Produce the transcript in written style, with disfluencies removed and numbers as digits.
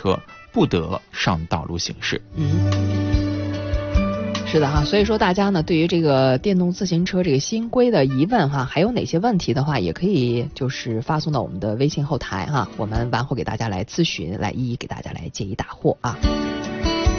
车不得上道路行驶。 是的哈，所以说大家呢对于这个电动自行车这个新规的疑问哈，还有哪些问题的话，也可以就是发送到我们的微信后台哈，我们完后给大家来咨询，来一一给大家来解疑答惑啊。